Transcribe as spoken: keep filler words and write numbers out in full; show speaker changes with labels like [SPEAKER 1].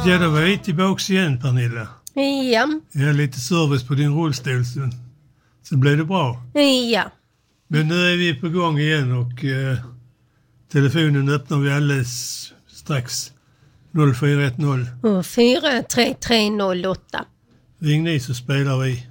[SPEAKER 1] Ja, då var vi tillbaka igen, Pernilla.
[SPEAKER 2] Ja.
[SPEAKER 1] Jag har lite service på din rullstol, så, så blev det bra.
[SPEAKER 2] Ja.
[SPEAKER 1] Men nu är vi på gång igen och eh, telefonen öppnar vi alldeles strax. noll fyra ett noll.
[SPEAKER 2] fyra tre tre noll åtta.
[SPEAKER 1] Ring ni så spelar vi.